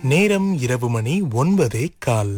நேரம் இரவு மணி 9:15.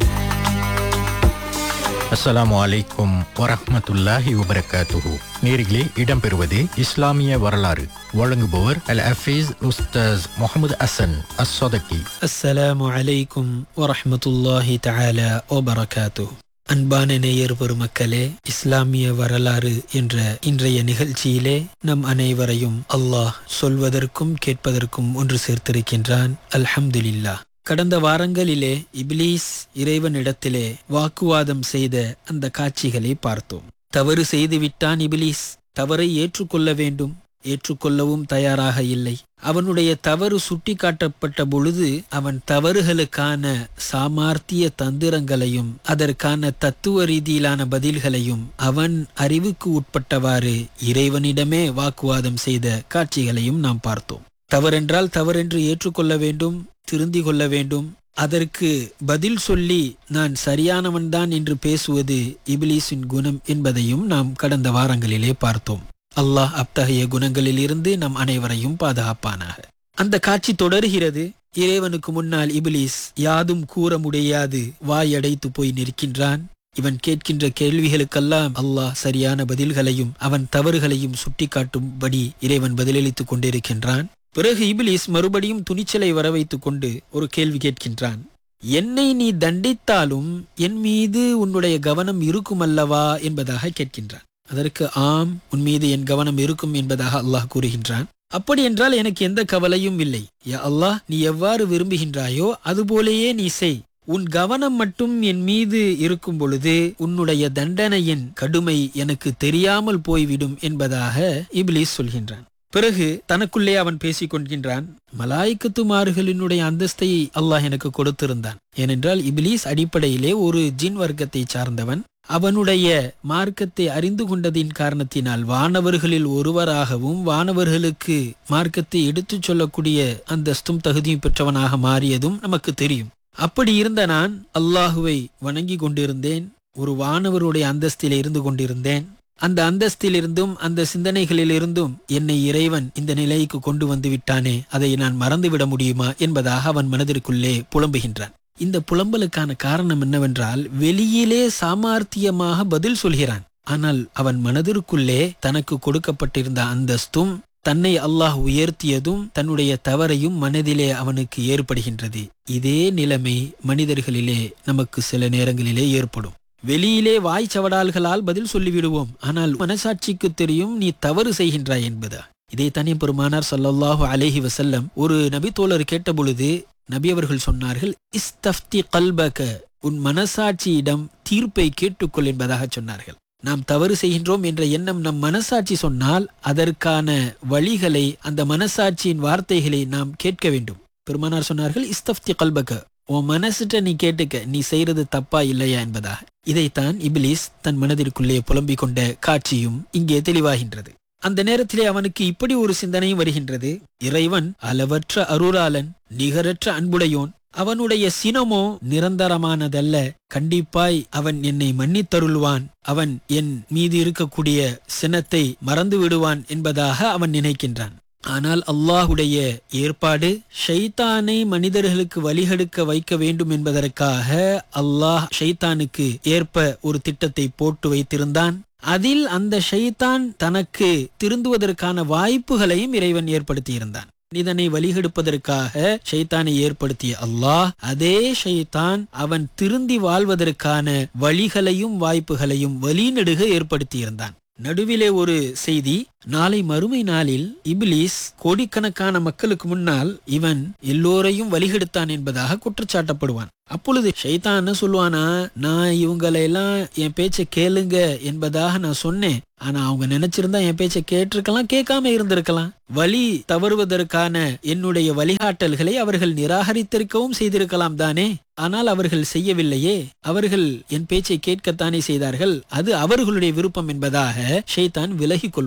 அஸ்ஸலாமு அலைக்கும் வரஹ்மத்துல்லாஹி வபரகாத்துஹு. நேரிலே இடம்பெறுவது இஸ்லாமிய வரலாறு. வழங்குபவர் அல் ஹஃபீஸ் உஸ்தாஸ் முகமது ஹசன் அஸ்ஸதகி. அஸ்ஸலாமு அலைக்கும் வரஹ்மத்துல்லாஹி தஆலா வபரகாத்துஹு. அன்பான நேயர் பெருமக்களே, இஸ்லாமிய வரலாறு என்ற இன்றைய நிகழ்ச்சியிலே நம் அனைவரையும் அல்லாஹ் சொல்வதற்கும் கேட்பதற்கும் ஒன்று சேர்த்திருக்கின்றான். அல்ஹம்துலில்லாஹ். கடந்த வாரங்களிலே இப்லீஸ் இறைவனிடத்திலே வாக்குவாதம் செய்த அந்த காட்சிகளை பார்த்தோம். தவறு செய்துவிட்டான் இப்லீஸ். தவறை ஏற்றுக்கொள்ள வேண்டும், ஏற்றுக்கொள்ளவும் தயாராக இல்லை. அவனுடைய தவறு சுட்டி காட்டப்பட்ட பொழுது அவன் தவறுகளுக்கான சாமார்த்திய தந்திரங்களையும் அதற்கான தத்துவ ரீதியிலான பதில்களையும் அவன் அறிவுக்கு உட்பட்டவாறு இறைவனிடமே வாக்குவாதம் செய்த காட்சிகளையும் நாம் பார்த்தோம். தவறென்றால் தவறென்று ஏற்றுக்கொள்ள வேண்டும், திருந்திக் கொள்ள வேண்டும். அதற்கு பதில் சொல்லி நான் சரியானவன்தான் என்று பேசுவது இப்லீஸின் குணம் என்பதையும் நாம் கடந்த வாரங்களிலே பார்த்தோம். அல்லாஹ் அத்தகைய குணங்களில் இருந்து நம் அனைவரையும் பாதுகாப்பானாக. அந்த காட்சி தொடர்கிறது. இறைவனுக்கு முன்னால் இப்லீஸ் யாதும் கூற முடியாது வாயடைத்து போய் நிற்கின்றான். இவன் கேட்கின்ற கேள்விகளுக்கெல்லாம் அல்லாஹ் சரியான பதில்களையும் அவன் தவறுகளையும் சுட்டிக்காட்டும்படி இறைவன் பதிலளித்துக் கொண்டிருக்கின்றான். பிறகு இப்லீஸ் மறுபடியும் துணிச்சலை வரவைத்துக் கொண்டு ஒரு கேள்வி கேட்கின்றான். என்னை நீ தண்டித்தாலும் என் மீது உன்னுடைய கவனம் இருக்குமல்லவா என்பதாக கேட்கின்றான். அதற்கு ஆம், உன் மீது என் கவனம் இருக்கும் என்பதாக அல்லாஹ் கூறுகின்றான். அப்படி என்றால் எனக்கு எந்த கவலையும் இல்லை. யா அல்லாஹ், நீ எவ்வாறு விரும்புகின்றாயோ அதுபோலேயே நீ செய். உன் கவனம் மட்டும் என் மீது இருக்கும் பொழுது உன்னுடைய தண்டனையின் கடுமை எனக்கு தெரியாமல் போய்விடும் என்பதாக இப்லீஸ் சொல்கின்றான். பிறகு தனக்குள்ளே அவன் பேசிக் கொள்கின்றான். மலாய்க்கத்துமார்களினுடைய அந்தஸ்தை அல்லாஹ் எனக்கு கொடுத்திருந்தான். ஏனென்றால் இப்லீஸ் அடிப்படையிலே ஒரு ஜின் வர்க்கத்தை சார்ந்தவன். அவனுடைய மார்க்கத்தை அறிந்து கொண்டதின் காரணத்தினால் வானவர்களில் ஒருவராகவும் வானவர்களுக்கு மார்க்கத்தை எடுத்துச் சொல்லக்கூடிய அந்தஸ்தும் தகுதியும் பெற்றவனாக மாறியதும் நமக்கு தெரியும். அப்படி இருந்த நான் அல்லாஹுவை வணங்கி கொண்டிருந்தேன். ஒரு வானவருடைய அந்தஸ்திலே இருந்து கொண்டிருந்தேன். அந்த அந்தஸ்திலிருந்தும் அந்த சிந்தனைகளிலிருந்தும் என்னை இறைவன் இந்த நிலைக்கு கொண்டு வந்து விட்டானே, அதை நான் மறந்துவிட முடியுமா என்பதாக அவன் மனதிற்குள்ளே புலம்புகின்றான். இந்த புலம்பலுக்கான காரணம் என்னவென்றால், வெளியிலே சாமர்த்தியமாக பதில் சொல்கிறான். ஆனால் அவன் மனதிற்குள்ளே தனக்கு கொடுக்கப்பட்டிருந்த அந்தஸ்தும் தன்னை அல்லாஹ் உயர்த்தியதும் தன்னுடைய தவறையும் மனதிலே அவனுக்கு ஏற்படுகின்றது. இதே நிலைமை மனிதர்களிலே நமக்கு சில நேரங்களிலே ஏற்படும். வெளியிலே வாய் சவடால்களால் பதில் சொல்லிவிடுவோம், ஆனால் மனசாட்சிக்கு தெரியும் நீ தவறு செய்கின்றாய் என்பதா. இதை தனி பெருமானார் ஸல்லல்லாஹு அலைஹி வஸல்லம் ஒரு நபி தோழர் கேட்ட பொழுது நபி அவர்கள் சொன்னார்கள், இஸ்தஃப்தி கல்பக, உன் மனசாட்சியிடம் தீர்ப்பை கேட்டுக்கொள் என்பதாக சொன்னார்கள். நாம் தவறு செய்கின்றோம் என்ற எண்ணம் நம் மனசாட்சி சொன்னால் அதற்கான வழிகளை, அந்த மனசாட்சியின் வார்த்தைகளை நாம் கேட்க வேண்டும். பெருமானார் சொன்னார்கள், இஸ்தஃப்தி கல்பக, உன் மனசிட்ட நீ கேட்டுக்க, நீ செய்யறது தப்பா இல்லையா என்பதாக. இதைத்தான் இப்லீஸ் தன் மனதிற்குள்ளே புலம்பிக் கொண்ட காட்சியும் இங்கே தெளிவாகின்றது. அந்த நேரத்திலே அவனுக்கு இப்படி ஒரு சிந்தனையும் வருகின்றது. இறைவன் அளவற்ற அருளாளன், நிகரற்ற அன்புடையோன். அவனுடைய சினமோ நிரந்தரமானதல்ல. கண்டிப்பாய் அவன் என்னை மன்னித்தருள்வான். அவன் என் மீது இருக்கக்கூடிய சினத்தை மறந்து விடுவான் என்பதாக அவன் நினைக்கின்றான். ஆனால் அல்லாஹுடைய ஏற்பாடு, ஷைத்தானை மனிதர்களுக்கு வழிகெடுக்க வைக்க வேண்டும் என்பதற்காக அல்லாஹ் ஷைத்தானுக்கு ஏற்ப ஒரு திட்டத்தை போட்டு வைத்திருந்தான். அதில் அந்த ஷைத்தான் தனக்கு திருந்துவதற்கான வாய்ப்புகளையும் இறைவன் ஏற்படுத்தியிருந்தான். இதனை வழிகெடுப்பதற்காக ஷைத்தானை ஏற்படுத்திய அல்லாஹ், அதே ஷைத்தான் அவன் திருந்தி வாழ்வதற்கான வழிகளையும் வாய்ப்புகளையும் வழிநெடுக ஏற்படுத்தியிருந்தான். நடுவிலே ஒரு செய்தி, நாளை மறுமை நாளில் இப்லீஸ் கோடிக்கணக்கான மக்களுக்கு முன்னால் இவன் எல்லோரையும் வழிகெடுத்தான் என்பதாக குற்றச்சாட்டப்படுவான். அப்பொழுது ஷைத்தான் என்ன சொல்லுவானா, நான் இவங்களையெல்லாம் என் பேச்சை கேளுங்க என்பதாக நான் சொன்னேன். ஆனா அவங்க நினைச்சிருந்தா என் பேச்சை கேட்டிருக்கலாம், கேட்காம இருந்திருக்கலாம். வழி தவறுவதற்கான என்னுடைய வழிகாட்டல்களை அவர்கள் நிராகரித்திருக்கவும் செய்திருக்கலாம் தானே. ஆனால் அவர்கள் செய்யவில்லையே. அவர்கள் என் பேச்சை கேட்கத்தானே செய்தார்கள். அது அவர்களுடைய விருப்பம் என்பதாக ஷைத்தான் விலகி கொள்வானாம்.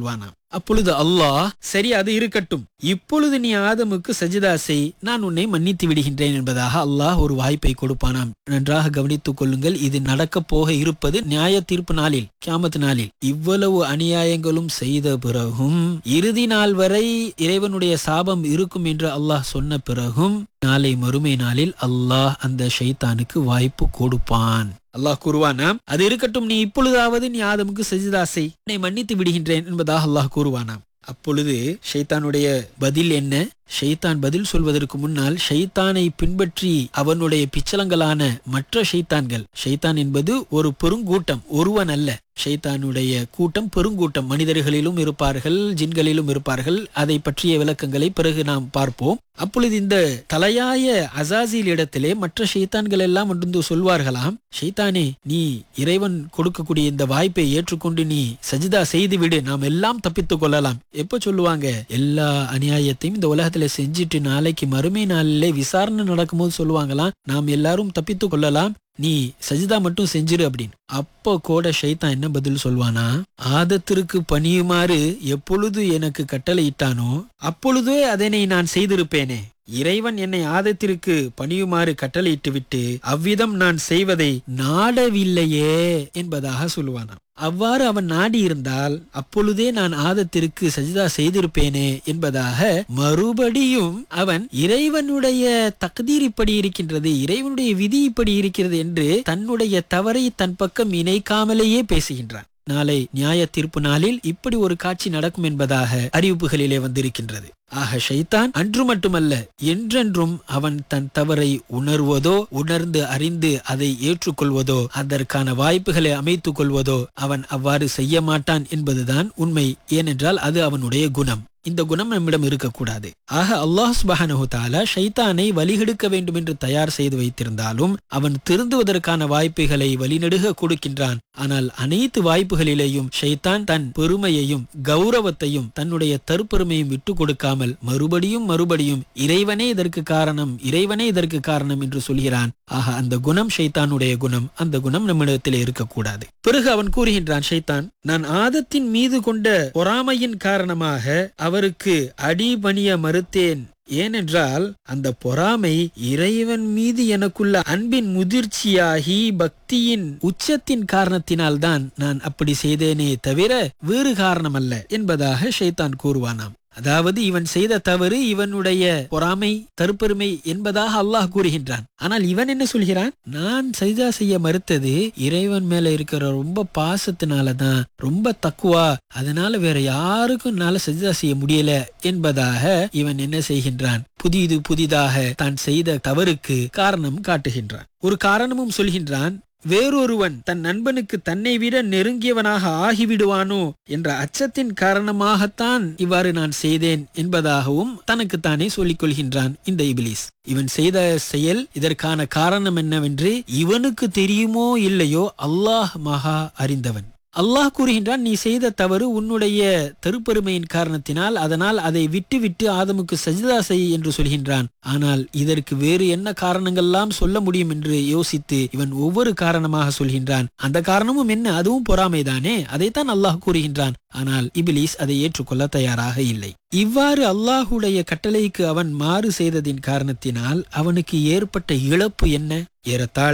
அப்பொழுது அல்லாஹ், சரி அது இருக்கட்டும், இப்பொழுது நீ ஆதமுக்கு சஜிதா செய், நான் உன்னை மன்னித்து விடுகின்றேன் என்பதாக அல்லாஹ் ஒரு வாய்ப்பை கொடுப்பானாம். நன்றாக கவனித்துக் கொள்ளுங்கள், இது நடக்க போக இருப்பது நியாய தீர்ப்பு நாளில், கியாமத் நாளில். இவ்வளவு அநியாயங்களும் செய்த பிறகும், இறுதி நாள் வரை இறைவனுடைய சாபம் இருக்கும் என்று அல்லாஹ் சொன்ன பிறகும், நாளை மறுமை நாளில் அல்லாஹ் அந்த ஷைத்தானுக்கு வாய்ப்பு கொடுப்பான். அல்லாஹ் கூறுவானாம், அது இருக்கட்டும், நீ இப்பொழுதாவது நீ ஆதமுக்கு சஜிதா செய், என்னை மன்னித்து விடுகின்றேன் என்பதாக அல்லாஹ் கூறுவானாம். அப்பொழுது ஷைத்தானுடைய பதில் என்ன? ஷைத்தான் பதில் சொல்வதற்கு முன்னால் ஷைத்தானை பின்பற்றி அவனுடைய பிச்சலங்களான மற்ற ஷைத்தான்கள், ஷைத்தான் என்பது ஒரு பெருங்கூட்டம், ஒருவன் அல்ல, ஷைத்தானுடைய கூட்டம் பெருங்கூட்டம், மனிதர்களிலும் இருப்பார்கள், ஜின்களிலும் இருப்பார்கள். அதை பற்றிய விளக்கங்களை பிறகு நாம் பார்ப்போம். அப்பொழுது இந்த தலையாய அசாசில் இடத்திலே மற்ற ஷைத்தான்கள் எல்லாம் வந்து சொல்வார்களாம், ஷைத்தானே, நீ இறைவன் கொடுக்கக்கூடிய இந்த வாய்ப்பை ஏற்றுக்கொண்டு நீ சஜிதா செய்து விடு, நாம் எல்லாம் தப்பித்துக் கொள்ளலாம். எப்ப சொல்லுவாங்க? எல்லா அநியாயத்தையும் இந்த உலகத்துல செஞ்சுட்டு நாளைக்கு மறுமை நாளிலே விசாரணை நடக்கும்போது சொல்லுவாங்களாம், நாம் எல்லாரும் தப்பித்துக் கொள்ளலாம், நீ சஜிதா மட்டும் செஞ்சிரு அப்படின்னு. அப்போ கூட ஷைத்தான் என்ன பதில் சொல்வானா? ஆதத்திற்கு பணியுமாறு எப்பொழுது எனக்கு கட்டளை இட்டானோ அப்பொழுதே அதனை நான் செய்திருப்பேனே. இறைவன் என்னை ஆதத்திற்கு பணியுமாறு கட்டளையிட்டு விட்டு அவ்விதம் நான் செய்வதை நாடவில்லையே என்பதாக சொல்லுவானாம். அவ்வாறு அவன் நாடி இருந்தால் அப்பொழுதே நான் ஆதத்திற்கு சஜிதா செய்திருப்பேனே என்பதாக மறுபடியும் அவன் இறைவனுடைய தக்தீர் இப்படி இருக்கின்றது, இறைவனுடைய விதி இப்படி இருக்கிறது என்று தன்னுடைய தவறை தன் பக்கம் இணைக்காமலேயே பேசுகின்றான். நாளை நியாய தீர்ப்பு நாளில் இப்படி ஒரு காட்சி நடக்கும் என்பதாக அறிவிப்புகளிலே வந்திருக்கின்றது. ஆக ஷைத்தான் அன்று மட்டுமல்ல என்றென்றும் அவன் தன் தவறை உணர்வதோ, உணர்ந்து அறிந்து அதை ஏற்றுக்கொள்வதோ, அதற்கான வாய்ப்புகளை அமைத்துக் கொள்வதோ அவன் அவ்வாறு செய்ய மாட்டான் என்பதுதான் உண்மை. ஏனென்றால் அது அவனுடைய குணம். இந்த குணம் நம்மிடம் இருக்கக்கூடாது. ஆக அல்லாஹ் சுப்ஹானஹு தஆலா ஷைத்தானை வழிகெடுக்க வேண்டும் என்று தயார் செய்து வைத்திருந்தாலும் அவன் திருந்துவதற்கான வாய்ப்புகளை வழிநெடுக கொடுக்கின்றான். ஆனால் அனைத்து வாய்ப்புகளிலேயும் ஷைத்தான் தன் பெருமையையும் கௌரவத்தையும் தன்னுடைய தற்பெருமையும் விட்டு கொடுக்காமல் மறுபடியும் இறைவனே இதற்கு காரணம், இறைவனே இதற்கு காரணம் என்று சொல்கிறான். ஆக அந்த குணம் ஷைத்தானுடைய குணம். அந்த குணம் நம்மிடத்தில் இருக்கக்கூடாது. பிறகு அவன் கூறுகின்றான், ஷைத்தான், நான் ஆதத்தின் மீது கொண்ட பொறாமையின் காரணமாக அவருக்கு அடிபணிய மறுத்தேன். ஏனென்றால் அந்த பொறாமை இறைவன் மீது எனக்குள்ள அன்பின் முதிர்ச்சியாகி பக்தியின் உச்சத்தின் காரணத்தினால்தான் நான் அப்படி செய்தேனே தவிர வேறு காரணம் அல்ல என்பதாக ஷைத்தான் கூறுவானாம். அதாவது இவன் செய்த தவறு இவனுடைய பொறாமை, தற்பெருமை என்பதாக அல்லாஹ் கூறுகின்றான். ஆனால் இவன் என்ன சொல்கிறான்? நான் சஜிதா செய்ய மறுத்தது இறைவன் மேல இருக்கிற ரொம்ப பாசத்தினாலதான், ரொம்ப தக்குவா, அதனால வேற யாருக்கும் என்னால சஜிதா செய்ய முடியல என்பதாக இவன் என்ன செய்கின்றான்? புதிதாக தான் செய்த தவறுக்கு காரணம் காட்டுகின்றான். ஒரு காரணமும் சொல்கின்றான். வேறொருவன் தன் நண்பனுக்கு தன்னை விட நெருங்கியவனாக ஆகிவிடுவானோ என்ற அச்சத்தின் காரணமாகத்தான் இவ்வாறு நான் செய்தேன் என்பதாகவும் தனக்குத்தானே சொல்லிக் கொள்கின்றான் இந்த இபிலிஸ். இவன் செய்த செயல், இதற்கான காரணம் என்னவென்று இவனுக்கு தெரியுமோ இல்லையோ அல்லாஹ் மகா அறிந்தவன். அல்லாஹ் கூறுகின்றான், நீ செய்த தவறு உன்னுடைய தற்பெருமையின் காரணத்தினால், அதனால் அதை விட்டு ஆதமுக்கு சஜிதா செய் என்று சொல்கின்றான். ஆனால் இதற்கு வேறு என்ன காரணங்கள்லாம் சொல்ல முடியும் என்று யோசித்து இவன் ஒவ்வொரு காரணமாக சொல்கின்றான். அந்த காரணமும் என்ன? அதுவும் பொறாமைதானே. அதைத்தான் அல்லாஹ் கூறுகின்றான். ஆனால் இபிலிஸ் அதை ஏற்றுக்கொள்ள தயாராக இல்லை. இவ்வாறு அல்லாஹுடைய கட்டளைக்கு அவன் மாறு செய்ததின் காரணத்தினால் அவனுக்கு ஏற்பட்ட இழப்பு என்ன? ஏறத்தாழ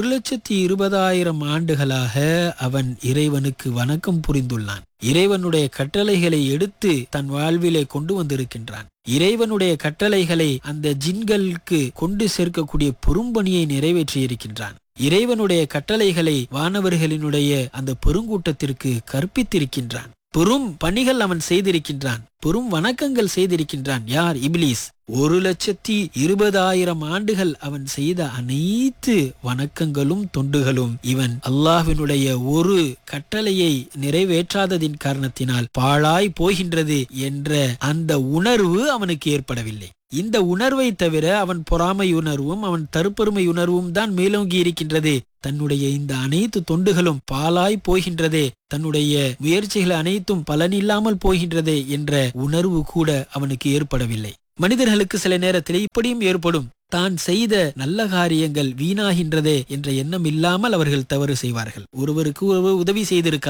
1,20,000 ஆண்டுகளாக அவன் இறைவனுக்கு வணக்கம் புரிந்துள்ளான். இறைவனுடைய கட்டளைகளை எடுத்து தன் வாழ்விலே கொண்டு வந்திருக்கின்றான். இறைவனுடைய கட்டளைகளை அந்த ஜின்களுக்கு கொண்டு சேர்க்கக்கூடிய பெரும்பணியை நிறைவேற்றி இருக்கின்றான். இறைவனுடைய கட்டளைகளை வானவர்களினுடைய அந்த பெருங்கூட்டத்திற்கு கற்பித்திருக்கின்றான். பெரும் பணிகள் அவன் செய்திருக்கின்றான். பெரும் வணக்கங்கள் செய்திருக்கின்றான். யார்? இபிலிஸ். 1,20,000 ஆண்டுகள் அவன் செய்த அனைத்து வணக்கங்களும் தொண்டுகளும் இவன் அல்லாஹ்வினுடைய ஒரு கட்டளையை நிறைவேற்றாததின் காரணத்தினால் பாழாய் போகின்றது என்ற அந்த உணர்வு அவனுக்கு ஏற்படவில்லை. இந்த உணர்வை தவிர அவன் பொறாமை உணர்வும் அவன் தற்பெருமை உணர்வும் தான் மேலோங்கி இருக்கின்றது. தன்னுடைய இந்த அனைத்து தொண்டுகளும் பாழாய் போகின்றதே, தன்னுடைய முயற்சிகள் அனைத்தும் பலனில்லாமல் போகின்றதே என்ற உணர்வு கூட அவனுக்கு ஏற்படவில்லை. மனிதர்களுக்கு சில நேரத்தில் இப்படியும் ஏற்படும். தான் செய்த நல்ல காரியங்கள் வீணாகின்றதே என்ற எண்ணம் இல்லாமல் அவர்கள் தவறு செய்வார்கள். ஒருவருக்கு ஒருவர் உதவி செய்திருக்கலாம்,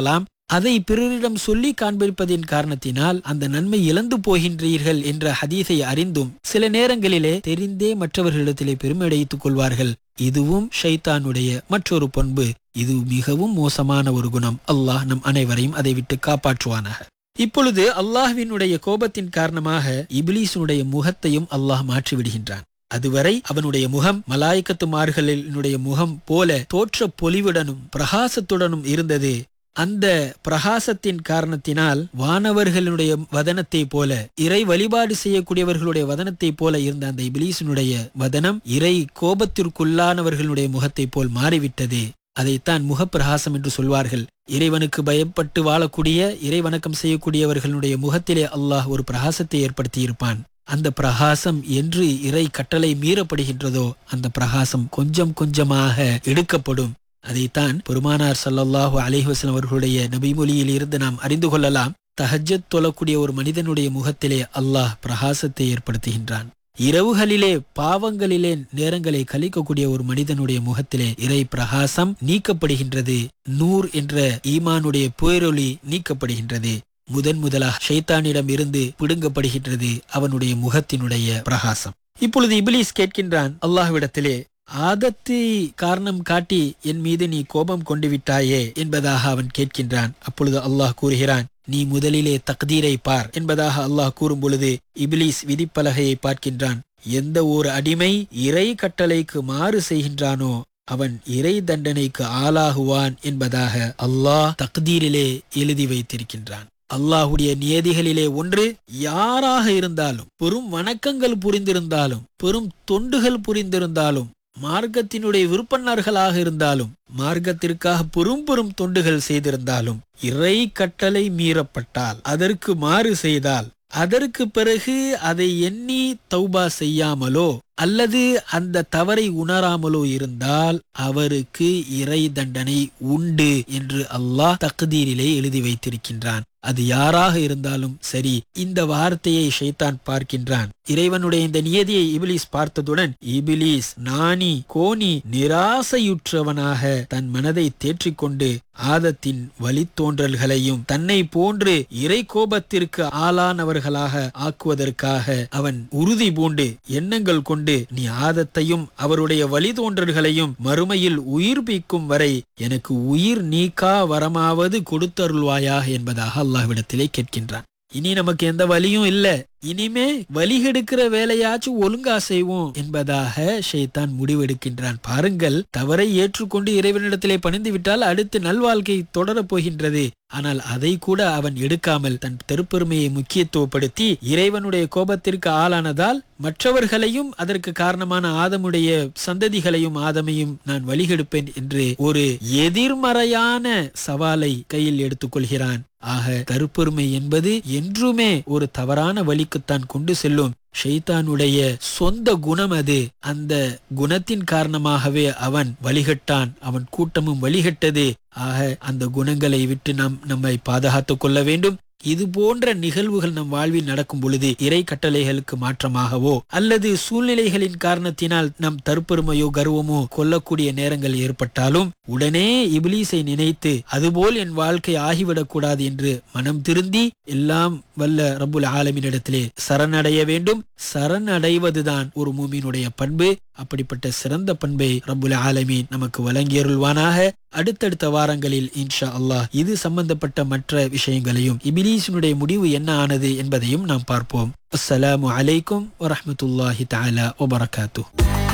அதை பிறரிடம் சொல்லி காண்பிப்பதின் காரணத்தினால் அந்த நன்மை இழந்து போகின்றீர்கள் என்ற ஹதீஸை அறிந்தும் சில நேரங்களிலே தெரிந்தே மற்றவர்களிடத்திலே பெருமையடைத்துக் கொள்வார்கள். இதுவும் ஷைத்தானுடைய மற்றொரு பண்பு. இது மிகவும் மோசமான ஒரு குணம். அல்லாஹ் நம் அனைவரையும் அதை விட்டு காப்பாற்றுவானாக. இப்பொழுது அல்லாஹ்வினுடைய கோபத்தின் காரணமாக இப்லீஸுடைய முகத்தையும் அல்லாஹ் மாற்றிவிடுகின்றான். அதுவரை அவனுடைய முகம் மலாய்க்கத்துமார்களினுடைய முகம் போல தோற்ற பொலிவுடனும் பிரகாசத்துடனும் இருந்தது. அந்த பிரகாசத்தின் காரணத்தினால் வானவர்களுடைய வதனத்தை போல, இறை வழிபாடு செய்யக்கூடியவர்களுடைய வதனத்தை போல இருந்த அந்த இப்லீஸினுடைய வதனம் இறை கோபத்திற்குள்ளானவர்களுடைய முகத்தை போல் மாறிவிட்டது. அதைத்தான் முகப்பிரகாசம் என்று சொல்வார்கள். இறைவனுக்கு பயப்பட்டு வாழக்கூடிய, இறை வணக்கம் செய்யக்கூடியவர்களுடைய முகத்திலே அல்லாஹ் ஒரு பிரகாசத்தை ஏற்படுத்தி இருப்பான். அந்த பிரகாசம் என்று இறை கட்டளை மீறப்படுகின்றதோ அந்த பிரகாசம் கொஞ்சம் கொஞ்சமாக எடுக்கப்படும். அதைத்தான் பெருமானார் ஸல்லல்லாஹு அலைஹி வஸல்லம் அவர்களுடைய நபிமொழியில் இருந்து நாம் அறிந்து கொள்ளலாம். தஹஜ்ஜத் தொழக்கூடிய ஒரு மனிதனுடைய முகத்திலே அல்லாஹ் பிரகாசத்தை ஏற்படுத்துகின்றான். இரவுகளிலே பாவங்களிலே நேரங்களை கழிக்கக்கூடிய ஒரு மனிதனுடைய முகத்திலே இறை பிரகாசம் நீக்கப்படுகின்றது. நூர் என்ற ஈமானுடைய பேரொளி நீக்கப்படுகின்றது. முதலாக ஷைத்தானிடம் இருந்து பிடுங்கப்படுகின்றது அவனுடைய முகத்தினுடைய பிரகாசம். இப்பொழுது இப்லீஸ் கேட்கின்றான் அல்லாஹ்விடத்திலே, ஆதத்தை காரணம் காட்டி என் மீது நீ கோபம் கொண்டு விட்டாயே என்பதாக அவன் கேட்கின்றான். அப்பொழுது அல்லாஹ் கூறுகிறான், நீ முதலிலே தக்தீரை பார் என்பதாக அல்லாஹ் கூறும் பொழுது இப்லீஸ் விதிப்பலகையை பார்க்கின்றான். எந்த ஒரு அடிமை இறை கட்டளைக்கு மாறு செய்கின்றானோ அவன் இறை தண்டனைக்கு ஆளாகுவான் என்பதாக அல்லாஹ் தக்தீரிலே எழுதி வைத்திருக்கின்றான். அல்லாஹுடைய நியதிகளிலே ஒன்று, யாராக இருந்தாலும், பெரும் வணக்கங்கள் புரிந்திருந்தாலும், பெரும் தொண்டுகள் புரிந்திருந்தாலும், மார்க்கத்தினுடைய விருப்பனர்களாக இருந்தாலும், மார்க்கத்திற்காக பெரும் தொண்டுகள் செய்திருந்தாலும், இறை கட்டளை மீறப்பட்டால், அதற்கு மாறு செய்தால், அதற்கு பிறகு அதை எண்ணி தௌபா செய்யாமலோ அல்லது அந்த தவறை உணராமலோ இருந்தால் அவருக்கு இறை தண்டனை உண்டு என்று அல்லாஹ் தக்தீரிலே எழுதி வைத்திருக்கின்றான். அது யாராக இருந்தாலும் சரி. இந்த வார்த்தையை ஷைத்தான் பார்க்கின்றான். இறைவனுடைய இந்த நியதியை இப்லீஸ் பார்த்ததுடன் இப்லீஸ் நாணி கோணி நிராசையுற்றவனாக தன் மனதை தேற்றிக்கொண்டு ஆதத்தின் வழித்தோன்றல்களையும் தன்னை போன்று இறை கோபத்திற்கு ஆளானவர்களாக ஆக்குவதற்காக அவன் உறுதி பூண்டு எண்ணங்கள் கொண்டு, நீ ஆதத்தையும் அவருடைய வழித்தோன்றல்களையும் மறுமையில் உயிர்ப்பிக்கும் வரை எனக்கு உயிர் நீக்கா வரமாவது கொடுத்தருள்வாயாக என்பதாக அல்லாஹ்விடத்திலே கேட்கின்றான். இனி நமக்கு எந்த வலியும் இல்ல, இனிமே வலிகெடுக்கிற வேலையாச்சும் ஒழுங்கா செய்வோம் என்பதாக ஷைத்தான் முடிவெடுக்கின்றான். பாருங்கள், தவறை ஏற்றுக்கொண்டு இறைவனிடத்திலே பணிந்து விட்டால் அடுத்து நல்வாழ்க்கை தொடரப் போகின்றது. ஆனால் அதை கூட அவன் எடுக்காமல் தன் தெருப்பெருமையை முக்கியத்துவப்படுத்தி இறைவனுடைய கோபத்திற்கு ஆளானதால் மற்றவர்களையும் அதற்கு காரணமான ஆதமுடைய சந்ததிகளையும் ஆதமையும் நான் வழிகெடுப்பேன் என்று ஒரு எதிர்மறையான சவாலை கையில் எடுத்துக்கொள்கிறான். ஆக கருப்பெருமை என்பது என்றுமே ஒரு தவறான வழிக்குத்தான் கொண்டு செல்லும். ஷைத்தானுடைய சொந்த குணம் அது. அந்த குணத்தின் காரணமாகவே அவன் வழிகட்டான், அவன் கூட்டமும் வழிகட்டது. ஆக அந்த குணங்களை விட்டு நாம் நம்மை பாதுகாத்துக் கொள்ள வேண்டும். இது போன்ற நிகழ்வுகள் நம் வாழ்வில் நடக்கும் பொழுது இறை கட்டளைகளுக்கு மாற்றமாகவோ அல்லது சூழ்நிலைகளின் காரணத்தினால் நம் தற்பெருமையோ கர்வமோ கொள்ளக்கூடிய நேரங்கள் ஏற்பட்டாலும் உடனே இப்லீஸை நினைத்து அதுபோல் என் வாழ்க்கை ஆகிவிடக் கூடாது என்று மனம் திருந்தி எல்லாம் வல்ல ரப்புல் ஆலமீனிடத்திலே சரணடைய வேண்டும். சரணடைவதுதான் ஒரு மூமினுடைய பண்பு. அப்படிப்பட்ட சிறந்த பண்பை ரப்புல் ஆலமீன் நமக்கு வழங்கியருள்வானாக. அடுத்தடுத்த வாரங்களில் இன்ஷா அல்லாஹ் இது சம்பந்தப்பட்ட மற்ற விஷயங்களையும் இப்லீஸினுடைய முடிவு என்ன ஆனது என்பதையும் நாம் பார்ப்போம். அஸ்ஸலாமு அலைக்கும் வரஹ்மத்துல்லாஹி தஆலா வபரகாத்துஹு.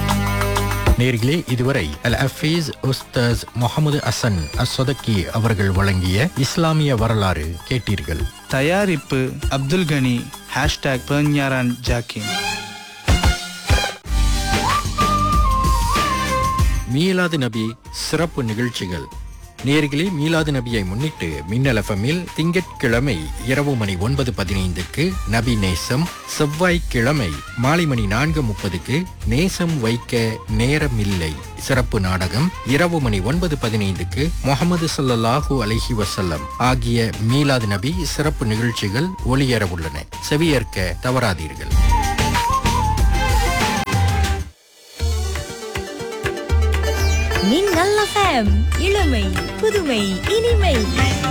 நேர்களே, இதுவரை அல் ஹஃபீஸ் உஸ்தாஸ் முஹம்மது ஹசன் அஸ்ஸதகி அவர்கள் வழங்கிய இஸ்லாமிய வரலாறு கேட்டீர்கள். தயாரிப்பு அப்துல் கனி #பெர்ஞாரான் ஜாக்கின். மீலாது நபி சிறப்பு நிகழ்ச்சிகள். நேர்களே, மீலாது நபியை முன்னிட்டு மின்னல் எஃப்எம்மில் திங்கட்கிழமை இரவு மணி 9:15க்கு நபி நேசம், செவ்வாய்க்கிழமை மாலை மணி 4:30க்கு நேசம் வைக்க நேரமில்லை சிறப்பு நாடகம், இரவு மணி 9:15க்கு முஹம்மது ஸல்லல்லாஹு அலைஹி வஸல்லம் ஆகிய மீலாது நபி சிறப்பு நிகழ்ச்சிகள் ஒளியேறவுள்ளன. செவியேற்க தவறாதீர்கள். மின்னல் எஃப்எம், இளமை புதுமை இனிமை.